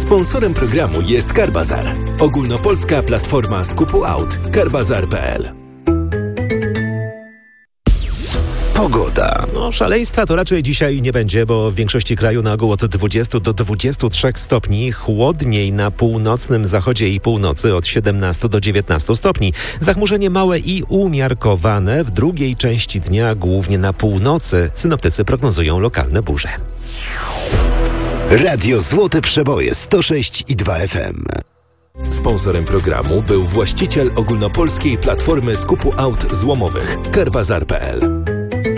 Sponsorem programu jest Carbazar. Ogólnopolska platforma skupu aut. Carbazar.pl. Pogoda. Szaleństwa to raczej dzisiaj nie będzie, bo w większości kraju na ogół od 20 do 23 stopni. Chłodniej na północnym zachodzie i północy od 17 do 19 stopni. Zachmurzenie małe i umiarkowane. W drugiej części dnia, głównie na północy, synoptycy prognozują lokalne burze. Radio Złote Przeboje 106,2 FM. Sponsorem programu był właściciel ogólnopolskiej platformy skupu aut złomowych Carbazar.pl.